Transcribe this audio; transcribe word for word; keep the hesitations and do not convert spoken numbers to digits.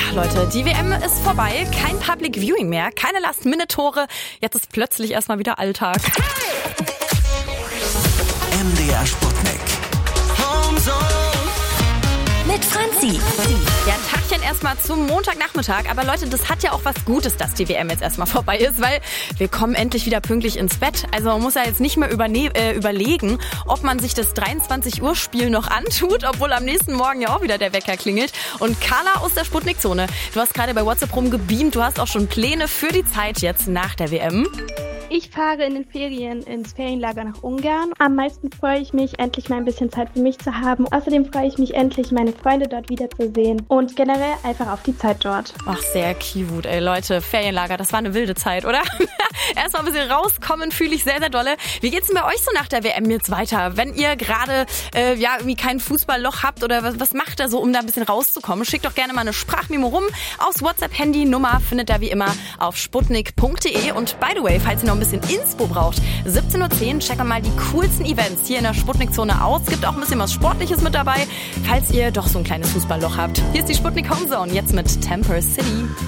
Leute, die W M ist vorbei. Kein Public Viewing mehr, keine Last-Minute-Tore. Jetzt ist plötzlich erstmal wieder Alltag. M D R Sputnik. Homezone. Mit Franzi. Ja, ein Tagchen erstmal zum Montagnachmittag. Aber Leute, das hat ja auch was Gutes, dass die W M jetzt erstmal vorbei ist, weil wir kommen endlich wieder pünktlich ins Bett. Also man muss ja jetzt nicht mehr überne- äh, überlegen, ob man sich das dreiundzwanzig Uhr Spiel noch antut, obwohl am nächsten Morgen ja auch wieder der Wecker klingelt. Und Carla aus der Sputnik-Zone, du hast gerade bei WhatsApp rumgebeamt, du hast auch schon Pläne für die Zeit jetzt nach der W M. Ich fahre in den Ferien ins Ferienlager nach Ungarn. Am meisten freue ich mich, endlich mal ein bisschen Zeit für mich zu haben. Außerdem freue ich mich endlich, meine Freunde dort wiederzusehen und generell einfach auf die Zeit dort. Ach, sehr cute, ey Leute. Ferienlager, das war eine wilde Zeit, oder? Erstmal ein bisschen rauskommen, fühle ich sehr, sehr dolle. Wie geht's denn bei euch so nach der W M jetzt weiter? Wenn ihr gerade äh, ja irgendwie kein Fußballloch habt oder was, was macht ihr so, um da ein bisschen rauszukommen? Schickt doch gerne mal eine Sprachmemo rum. Aus WhatsApp-Handy, Nummer findet ihr wie immer auf sputnik punkt de. Und by the way, falls ihr noch ein bisschen Inspo braucht, siebzehn Uhr zehn, checken wir mal die coolsten Events hier in der Sputnik-Zone aus. Gibt auch ein bisschen was Sportliches mit dabei, falls ihr doch so ein kleines Fußballloch habt. Hier ist die Sputnik Homezone, jetzt mit Temper City.